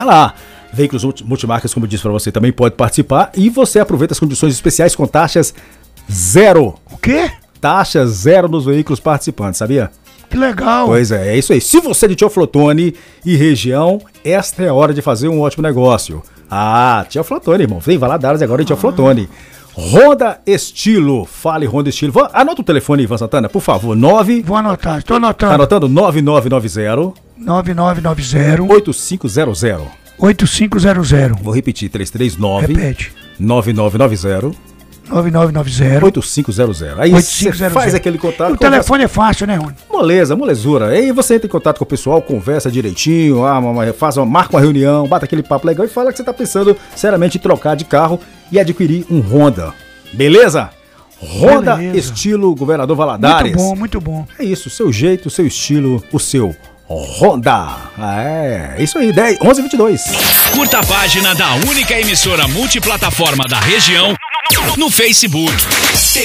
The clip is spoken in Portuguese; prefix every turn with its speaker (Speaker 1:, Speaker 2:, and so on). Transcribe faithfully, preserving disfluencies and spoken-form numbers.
Speaker 1: Olha lá, veículos multimarcas, como eu disse pra você, também pode participar e você aproveita as condições especiais com taxas zero.
Speaker 2: O quê?
Speaker 1: Taxa zero nos veículos participantes, sabia?
Speaker 2: Que legal.
Speaker 1: Pois é, é isso aí. Se você é de Teoflotone e região, esta é a hora de fazer um ótimo negócio. Ah, Teoflotone, irmão. Vem Valadares agora em Teoflotone. Honda Estilo. Fale Honda Estilo. Vou- Anota o telefone, Ivan Santana, por favor. nove...
Speaker 2: Vou anotar, estou
Speaker 1: Tá
Speaker 2: anotando.
Speaker 1: anotando? nove nove nove zero
Speaker 2: nove nove nove zero
Speaker 1: oito cinco zero zero.
Speaker 2: oito cinco zero zero.
Speaker 1: Vou repetir. três três nove
Speaker 2: Repete.
Speaker 1: nove nove nove zero
Speaker 2: nove nove nove zero
Speaker 1: oito cinco zero zero. Aí
Speaker 2: oito
Speaker 1: você
Speaker 2: cinco zero zero.
Speaker 1: faz aquele contato.
Speaker 2: O telefone é fácil, né, Rony?
Speaker 1: Moleza, molezura. Aí você entra em contato com o pessoal, conversa direitinho, ah, uma- faz uma, marca uma reunião, bata aquele papo legal e fala que você tá pensando seriamente em trocar de carro e adquirir um Honda. Beleza? Honda
Speaker 2: Beleza.
Speaker 1: Estilo Governador Valadares.
Speaker 2: Muito bom, muito bom.
Speaker 1: É isso, seu jeito, seu estilo, o seu Honda. Ah, é, isso aí, dez, onze e vinte e dois.
Speaker 3: Curta a página da única emissora multiplataforma da região no Facebook.